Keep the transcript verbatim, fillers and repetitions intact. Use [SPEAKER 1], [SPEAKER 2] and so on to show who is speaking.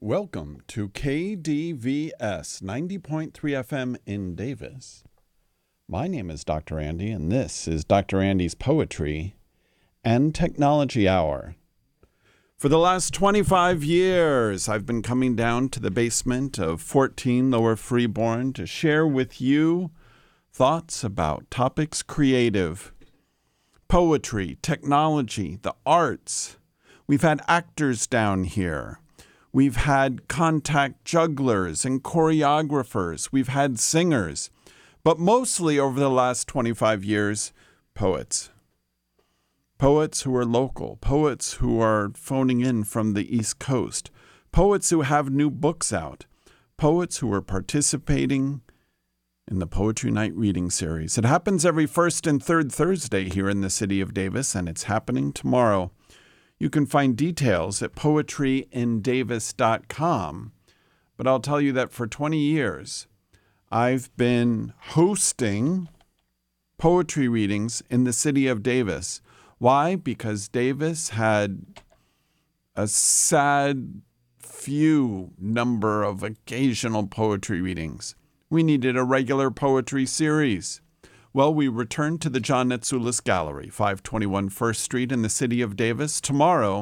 [SPEAKER 1] Welcome to K D V S ninety point three F M in Davis. My name is Doctor Andy, and this is Doctor Andy's Poetry and Technology Hour. For the last twenty-five years, I've been coming down to the basement of fourteen Lower Freeborn to share with you thoughts about topics creative, poetry, technology, the arts. We've had actors down here. We've had contact jugglers and choreographers. We've had singers. But mostly over the last twenty-five years, poets. Poets who are local. Poets who are phoning in from the East Coast. Poets who have new books out. Poets who are participating in the Poetry Night Reading Series. It happens every first and third Thursday here in the city of Davis, and it's happening tomorrow. You can find details at poetry in davis dot com, but I'll tell you that for twenty years, I've been hosting poetry readings in the city of Davis. Why? Because Davis had a sad few number of occasional poetry readings. We needed a regular poetry series. Well, we return to the John Netsoulis Gallery, five twenty-one First Street in the city of Davis tomorrow